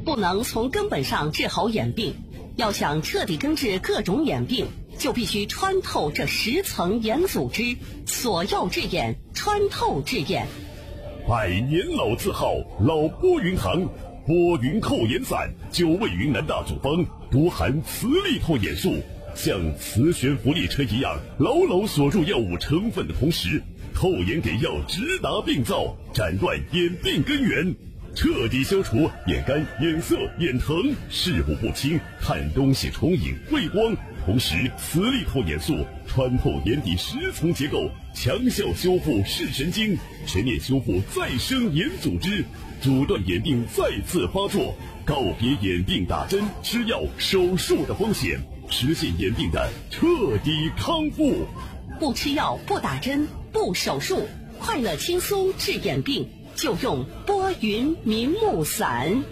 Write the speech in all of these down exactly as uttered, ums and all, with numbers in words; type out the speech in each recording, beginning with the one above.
不能从根本上治好眼病。要想彻底根治各种眼病，就必须穿透这十层眼组织，索要治眼，穿透治眼。 百年老字号老波云堂，波云透眼散，久味云南大主方，多含磁力透眼术，像磁悬浮列车一样，牢牢锁住药物成分的同时，透眼给药直达病灶，斩断眼病根源，彻底消除眼干、眼涩、眼疼、视物不清、看东西重影、畏光。同时，磁力透眼术穿透眼底十层结构，强效修复视神经，全面修复再生眼组织，阻断眼病再次发作，告别眼病打针、吃药、手术的风险，实现眼病的彻底康复。 不吃药，不打针，不手术，快乐轻松治眼病，就用波云明目散。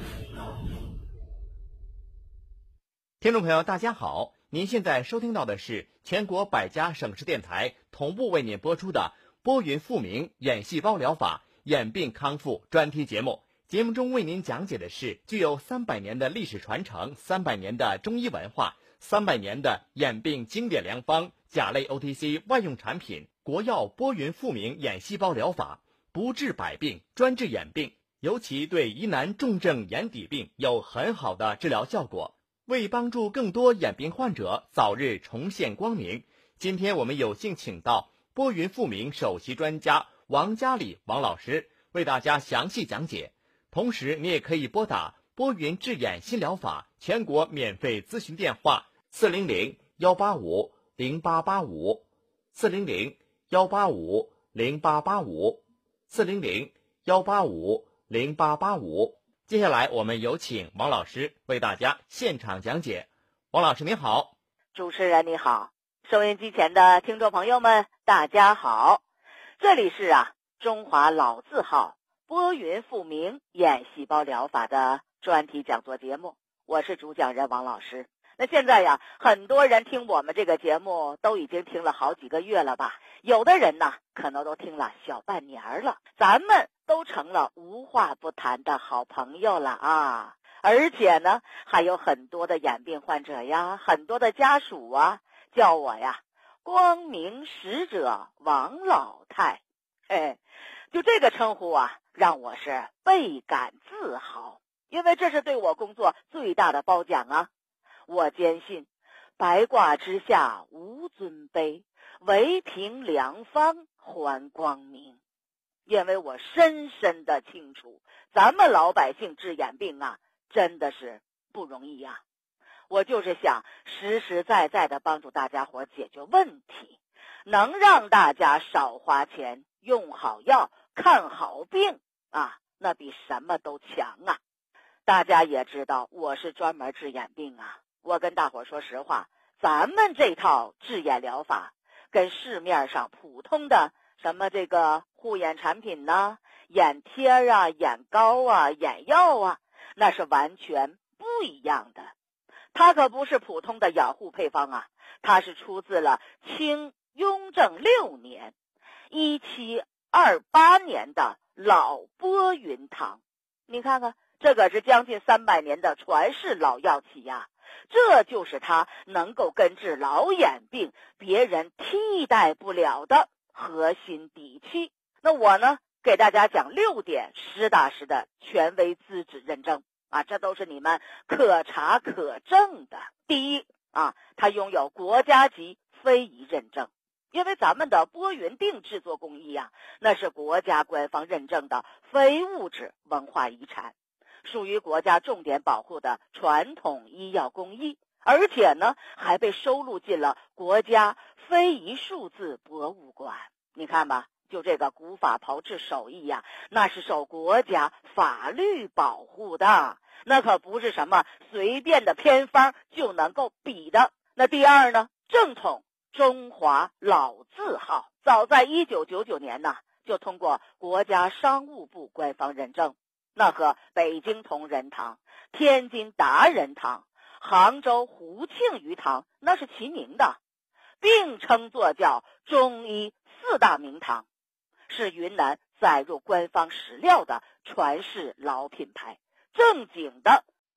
听众朋友大家好，您现在收听到的是全国百家省市电台同步为您播出的波云复明眼细胞疗法眼病康复专题节目。节目中为您讲解的是具有三百年的历史传承、三百年的中医文化、三百年的眼病经典良方甲类 O T C 外用产品国药波云复明眼细胞疗法，不治百病，专治眼病，尤其对疑难重症眼底病有很好的治疗效果。为帮助更多眼病患者早日重现光明，今天我们有幸请到波云复明首席专家王嘉礼王老师为大家详细讲解。同时你也可以拨打波云治眼新疗法全国免费咨询电话四零零幺八五零八八五四零零幺八五零八八五四零零幺八五零八八五。接下来我们有请王老师为大家现场讲解。王老师您好。 主持人你好，收音机前的听众朋友们大家好，这里是啊中华老字号波云复明眼细胞疗法的专题讲座节目，我是主讲人王老师。那现在呀，很多人听我们这个节目都已经听了好几个月了吧，有的人呢可能都听了小半年了，咱们都成了无话不谈的好朋友了啊！而且呢，还有很多的眼病患者呀，很多的家属啊，叫我呀光明使者王老太。嘿，就这个称呼啊，让我是倍感自豪，因为这是对我工作最大的褒奖啊！我坚信白卦之下无尊卑，唯凭良方还光明。因为我深深的清楚，咱们老百姓治眼病啊，真的是不容易呀、啊。我就是想实实在在的帮助大家伙解决问题，能让大家少花钱，用好药，看好病啊，那比什么都强啊。大家也知道我是专门治眼病啊，我跟大伙说实话，咱们这套治眼疗法跟市面上普通的什么这个护眼产品呢、眼贴啊、眼膏啊、眼药啊，那是完全不一样的。它可不是普通的养护配方啊，它是出自了清雍正六年一七二八年的老波云堂。你看看，这可是将近三百年的传世老药企呀、啊，这就是它能够根治老眼病别人替代不了的核心底气。那我呢，给大家讲六点实打实的权威资质认证啊，这都是你们可查可证的。第一啊，它拥有国家级非遗认证，因为咱们的波云定制作工艺啊，那是国家官方认证的非物质文化遗产，属于国家重点保护的传统医药工艺，而且呢还被收录进了国家非遗数字博物馆。你看吧，就这个古法炮制手艺呀、啊，那是受国家法律保护的，那可不是什么随便的偏方就能够比的。那第二呢，正统中华老字号，早在一九九九年呢，就通过国家商务部官方认证，那和北京同仁堂、天津达仁堂、杭州胡庆余堂那是齐名的，并称作叫中医四大名堂，是云南载入官方史料的传世老品牌，正经的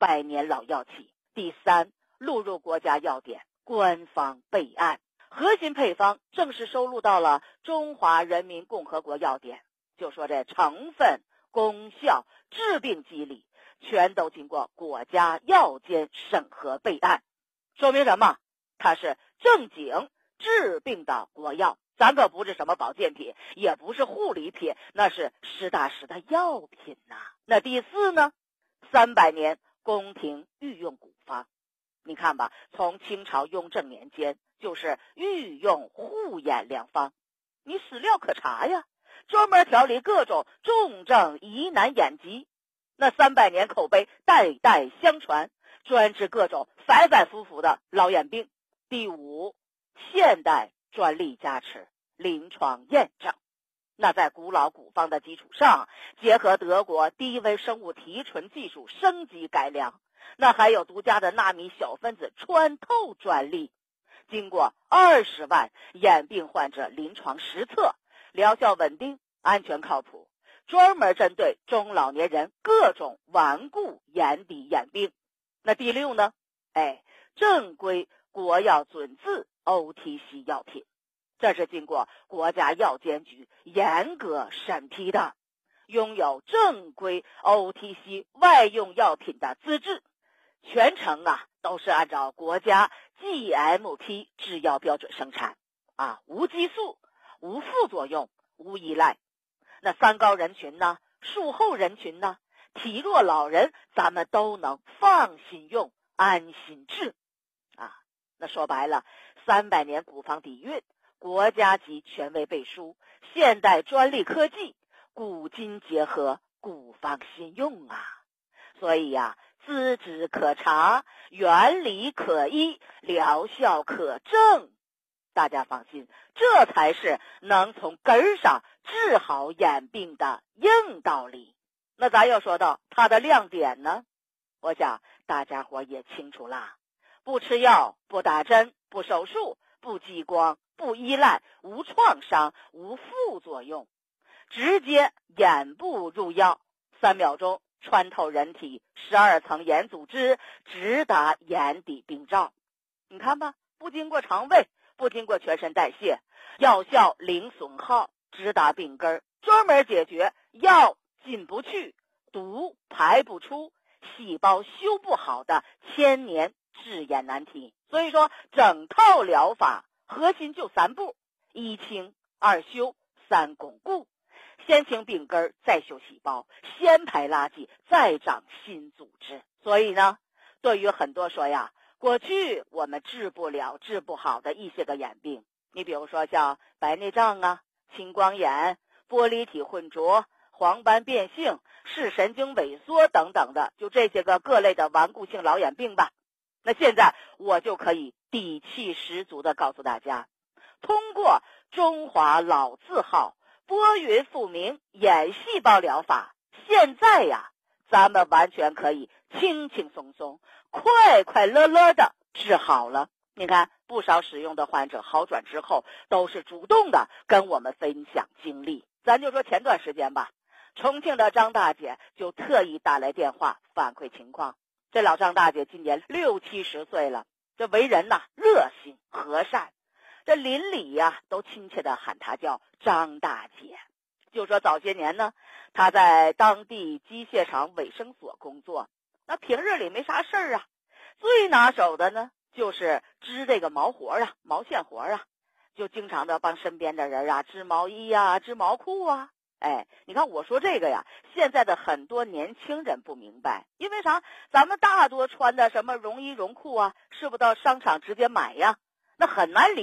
百年老药企。第三，录入国家药典，官方备案。核心配方正式收录到了《中华人民共和国药典》，就说这成分、功效、治病机理全都经过国家药监审核备案，说明什么？它是正经治病的国药，咱可不是什么保健品，也不是护理品，那是实打实的药品呐、啊。那第四呢？三百年宫廷御用古方，你看吧，从清朝雍正年间就是御用护眼良方，你史料可查呀，专门调理各种重症疑难眼疾。那三百年口碑代代相传，专治各种反反复复的老眼病。第五，现代专利加持，临床验证。那在古老古方的基础上，结合德国低微生物提纯技术升级改良，那还有独家的纳米小分子穿透专利，经过二十万眼病患者临床实测，疗效稳定，安全靠谱，专门针对中老年人各种顽固眼底眼病。那第六呢？哎，正规国药准字 O T C 药品，这是经过国家药监局严格审批的，拥有正规 O T C 外用药品的资质，全程啊都是按照国家 G M P 制药标准生产啊，无激素，无副作用，无依赖。那三高人群呢，术后人群呢，体弱老人，咱们都能放心用，安心治啊。那说白了，三百年古方底蕴，国家级权威背书，现代专利科技，古今结合，古方新用啊。所以呀、啊，资质可查，原理可依，疗效可证。大家放心，这才是能从根儿上治好眼病的硬道理。那咱又说到它的亮点呢，我想大家伙也清楚啦，不吃药，不打针，不手术，不激光，不依赖，无创伤，无副作用，直接眼部入药，三秒钟穿透人体十二层眼组织，直达眼底病灶。你看吧，不经过肠胃，不经过全身代谢，药效零损耗，直达病根，专门解决药进不去，毒排不出，细胞修不好的千年治眼难题。所以说整套疗法核心就三步：一清二修三巩固。先清病根，再修细胞，先排垃圾，再长新组织。所以呢，对于很多说呀，过去我们治不了治不好的一些个眼病，你比如说像白内障啊、青光眼、玻璃体混浊、黄斑变性、视神经萎缩等等的，就这些个各类的顽固性老眼病吧。那现在我就可以底气十足的告诉大家，通过中华老字号拨云复明眼细胞疗法，现在呀，咱们完全可以轻轻松松、快快乐乐的治好了。你看，不少使用的患者好转之后，都是主动的跟我们分享经历。咱就说前段时间吧，重庆的张大姐就特意打来电话反馈情况。这老张大姐今年六七十岁了，这为人呐热心和善，这邻里呀都亲切的喊她叫张大姐。就说早些年呢，她在当地机械厂卫生所工作，那平日里没啥事儿啊，最拿手的呢就是织这个毛活啊，毛线活啊，就经常的帮身边的人啊织毛衣啊，织毛裤啊。哎，你看我说这个呀，现在的很多年轻人不明白，因为啥？咱们大多穿的什么绒衣绒裤啊，是不是到商场直接买呀？那很难理